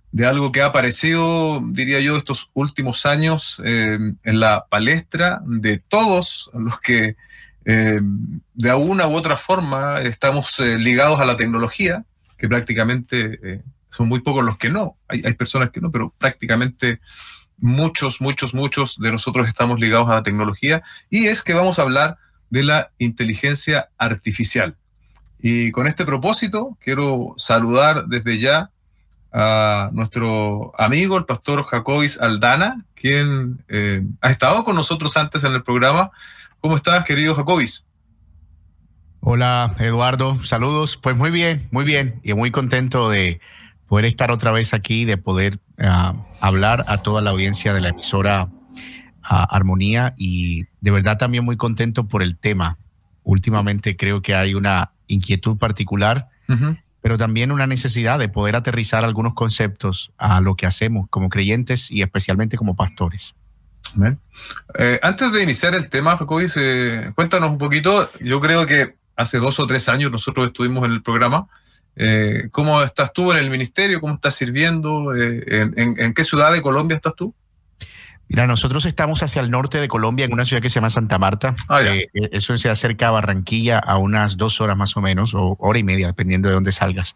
de algo que ha aparecido, diría yo, estos últimos años en la palestra de todos los que de una u otra forma estamos ligados a la tecnología, que prácticamente son muy pocos los que no. Hay personas que no, pero prácticamente muchos de nosotros estamos ligados a la tecnología, y es que vamos a hablar de la inteligencia artificial. Y con este propósito quiero saludar desde ya a nuestro amigo, el pastor Jacobis Aldana, quien ha estado con nosotros antes en el programa. ¿Cómo estás, querido Jacobis? Hola, Eduardo. Saludos. Pues muy bien y muy contento de poder estar otra vez aquí, de poder hablar a toda la audiencia de la emisora Armonía, y de verdad también muy contento por el tema. Últimamente creo que hay una inquietud particular, pero también una necesidad de poder aterrizar algunos conceptos a lo que hacemos como creyentes y especialmente como pastores. Antes de iniciar el tema, Jacobis, cuéntanos un poquito. Yo creo que hace 2 o 3 años nosotros estuvimos en el programa. ¿Cómo estás tú en el ministerio? ¿Cómo estás sirviendo? ¿En qué ciudad de Colombia estás tú? Mira, nosotros estamos hacia el norte de Colombia, en una ciudad que se llama Santa Marta. Eso se acerca a Barranquilla a unas 2 horas más o menos, o hora y media, dependiendo de dónde salgas.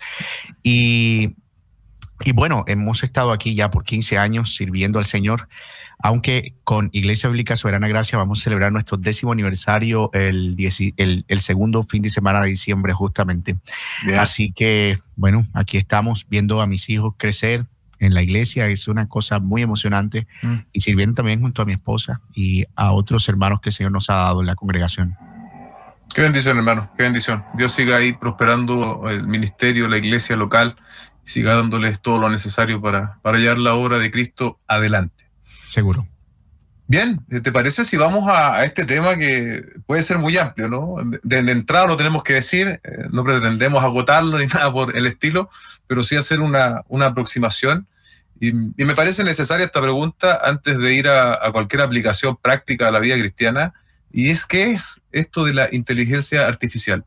Y bueno, hemos estado aquí ya por 15 años sirviendo al Señor, aunque con Iglesia Bíblica Soberana Gracia vamos a celebrar nuestro 10º aniversario el segundo fin de semana de diciembre justamente. Bien. Así que, bueno, aquí estamos viendo a mis hijos crecer en la iglesia. Es una cosa muy emocionante, y sirviendo también junto a mi esposa y a otros hermanos que el Señor nos ha dado en la congregación. Qué bendición, hermano, qué bendición. Dios siga ahí prosperando el ministerio, la iglesia local, y siga dándoles todo lo necesario para llevar la obra de Cristo adelante. Seguro. Bien, ¿te parece si vamos a este tema que puede ser muy amplio, ¿no? De entrada lo tenemos que decir, no pretendemos agotarlo ni nada por el estilo, pero sí hacer una aproximación. Y me parece necesaria esta pregunta antes de ir a cualquier aplicación práctica a la vida cristiana, y es: ¿qué es esto de la inteligencia artificial?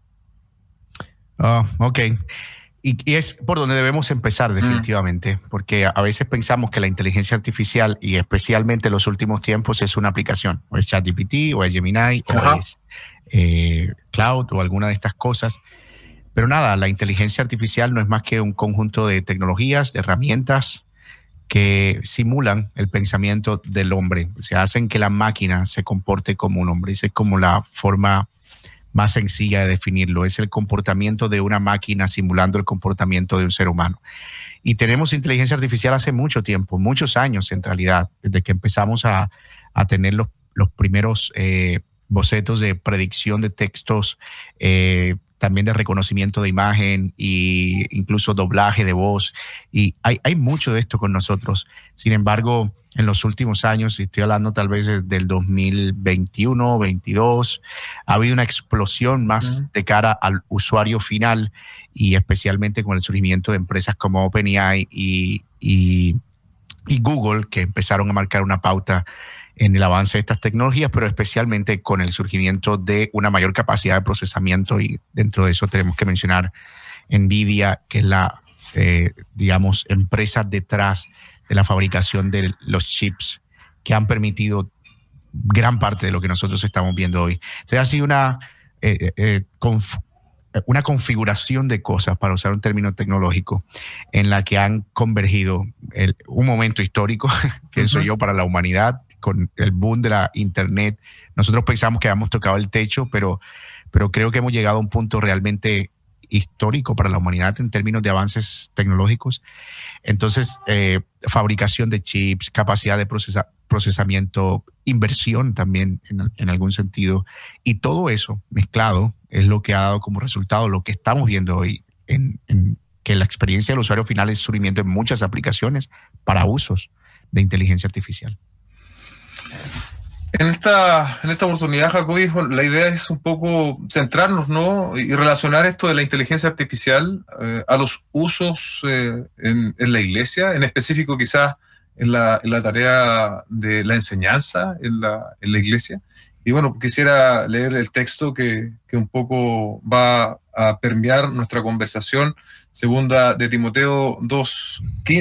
Ok. Y es por donde debemos empezar definitivamente, porque a veces pensamos que la inteligencia artificial, y especialmente en los últimos tiempos, es una aplicación, o es ChatGPT, o es Gemini, o es Cloud, o alguna de estas cosas. Pero nada, la inteligencia artificial no es más que un conjunto de tecnologías, de herramientas que simulan el pensamiento del hombre. Se hacen que la máquina se comporte como un hombre. Esa es como la forma más sencilla de definirlo. Es el comportamiento de una máquina simulando el comportamiento de un ser humano. Y tenemos inteligencia artificial hace mucho tiempo, muchos años en realidad, desde que empezamos a tener los primeros bocetos de predicción de textos, también de reconocimiento de imagen e incluso doblaje de voz. Y hay mucho de esto con nosotros. Sin embargo, en los últimos años, y estoy hablando tal vez del 2021, 22, ha habido una explosión más de cara al usuario final, y especialmente con el surgimiento de empresas como OpenAI y Google, que empezaron a marcar una pauta en el avance de estas tecnologías, pero especialmente con el surgimiento de una mayor capacidad de procesamiento. Y dentro de eso tenemos que mencionar NVIDIA, que es la, digamos, empresa detrás de la fabricación de los chips que han permitido gran parte de lo que nosotros estamos viendo hoy. Entonces ha sido una configuración de cosas, para usar un término tecnológico, en la que han convergido un momento histórico, pienso yo, para la humanidad, con el boom de la Internet. Nosotros pensamos que habíamos tocado el techo, pero creo que hemos llegado a un punto realmente histórico para la humanidad en términos de avances tecnológicos. Entonces, fabricación de chips, capacidad de procesamiento, inversión también en algún sentido, y todo eso mezclado es lo que ha dado como resultado lo que estamos viendo hoy, en que la experiencia del usuario final es surgimiento en muchas aplicaciones para usos de inteligencia artificial. En esta oportunidad, Jacobi, la idea es un poco centrarnos, ¿no?, y relacionar esto de la inteligencia artificial a los usos en la iglesia, en específico quizás en la tarea de la enseñanza en la iglesia. Y bueno, quisiera leer el texto que un poco va a permear nuestra conversación, segunda de Timoteo 2:15.